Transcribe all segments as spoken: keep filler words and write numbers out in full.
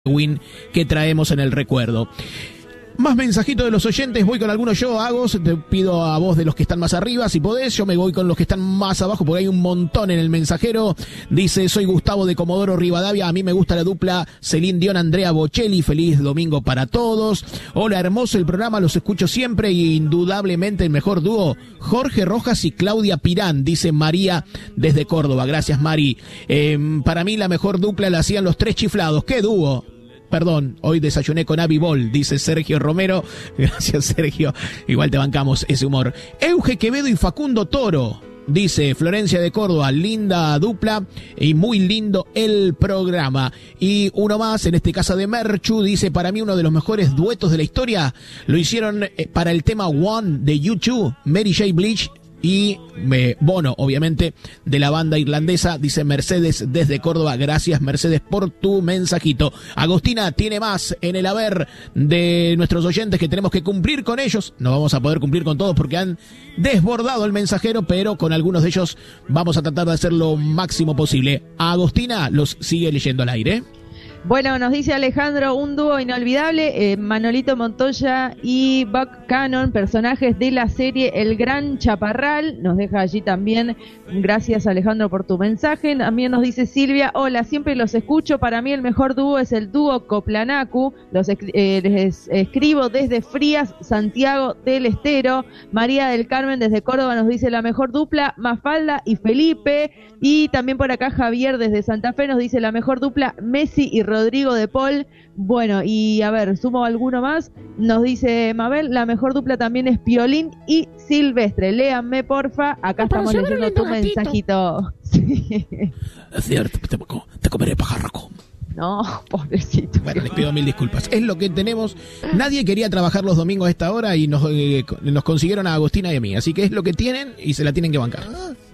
win que traemos en el recuerdo. Más mensajitos de los oyentes, voy con algunos yo, Agos, te pido a vos de los que están más arriba, si podés, yo me voy con los que están más abajo, porque hay un montón en el mensajero. Dice, soy Gustavo de Comodoro Rivadavia, a mí me gusta la dupla Celine Dion, Andrea Bocelli, feliz domingo para todos. Hola, hermoso el programa, los escucho siempre y indudablemente el mejor dúo, Jorge Rojas y Claudia Pirán, dice María desde Córdoba, gracias Mari. Eh, para mí la mejor dupla la hacían los Tres Chiflados, ¿qué dúo? Perdón, hoy desayuné con Abby Ball, dice Sergio Romero. Gracias, Sergio. Igual te bancamos ese humor. Euge Quevedo y Facundo Toro, dice Florencia de Córdoba. Linda dupla y muy lindo el programa. Y uno más, en este caso de Merchu, dice, para mí uno de los mejores duetos de la historia lo hicieron para el tema One de U dos, Mary J. Blige y eh, Bono, obviamente, de la banda irlandesa, dice Mercedes desde Córdoba. Gracias, Mercedes, por tu mensajito. Agostina tiene más en el haber de nuestros oyentes que tenemos que cumplir con ellos. No vamos a poder cumplir con todos porque han desbordado el mensajero, pero con algunos de ellos vamos a tratar de hacer lo máximo posible. Agostina los sigue leyendo al aire. Bueno, nos dice Alejandro, un dúo inolvidable, eh, Manolito Montoya y Buck Cannon, personajes de la serie El Gran Chaparral. Nos deja allí también, gracias Alejandro por tu mensaje. También nos dice Silvia, hola, siempre los escucho, para mí el mejor dúo es el dúo Coplanacu, los eh, les escribo desde Frías, Santiago del Estero. María del Carmen desde Córdoba nos dice la mejor dupla, Mafalda y Felipe. Y también por acá Javier desde Santa Fe nos dice la mejor dupla, Messi y Rodrigo de Paul. Bueno, y a ver, sumo alguno más. Nos dice Mabel, la mejor dupla también es Piolín y Silvestre. Léanme, porfa. Acá estamos leyendo tu gatito. Mensajito. Sí. Es cierto, te, te comeré pajarraco. No, pobrecito. Bueno, les pido mil disculpas. Es lo que tenemos. Nadie quería trabajar los domingos a esta hora y nos, eh, nos consiguieron a Agostina y a mí. Así que es lo que tienen y se la tienen que bancar.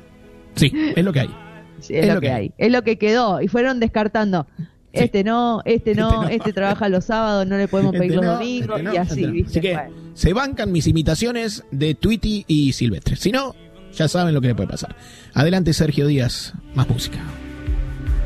Sí, es lo que hay. Sí, es, es lo, lo que, que hay. Es lo que quedó. Y fueron descartando. Sí. Este no, este no, este no, este trabaja los sábados, no le podemos pedir este los no, domingos, este no, y así, este no. ¿Viste? Así que bueno, se bancan mis imitaciones de Tweety y Silvestre. Si no, ya saben lo que le puede pasar. Adelante, Sergio Díaz, más música.